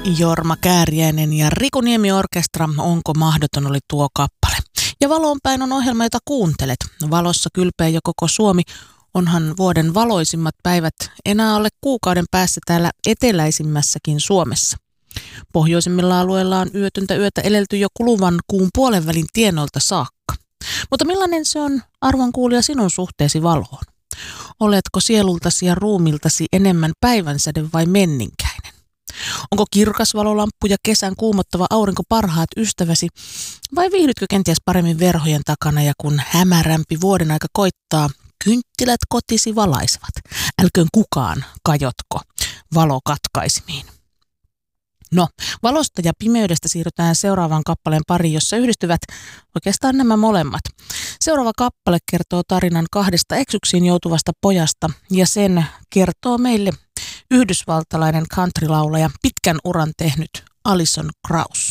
Jorma Kääriäinen ja Riku Niemi Orkestra, Onko mahdoton oli tuo kappale. Ja Valoonpäin on ohjelma, jota kuuntelet. Valossa kylpeä jo koko Suomi. Onhan vuoden valoisimmat päivät enää alle kuukauden päässä täällä eteläisimmässäkin Suomessa. Pohjoisimmilla alueilla on yötöntä yötä elelty jo kuluvan kuun puolenvälin tienoilta saakka. Mutta millainen se on, arvon kuulija, sinun suhteesi valoon? Oletko sielultasi ja ruumiltasi enemmän päivänsäde vai menninkäinen? Onko kirkas valolamppu ja kesän kuumottava aurinko parhaat ystäväsi? Vai viihdytkö kenties paremmin verhojen takana ja kun hämärämpi vuoden aika koittaa, kynttilät kotisi valaisevat? Älköön kukaan kajotko valokatkaisimiin. No, valosta ja pimeydestä siirrytään seuraavaan kappaleen pariin, jossa yhdistyvät oikeastaan nämä molemmat. Seuraava kappale kertoo tarinan kahdesta eksyksiin joutuvasta pojasta ja sen kertoo meille yhdysvaltalainen countrylaulaja, pitkän uran tehnyt Alison Krauss.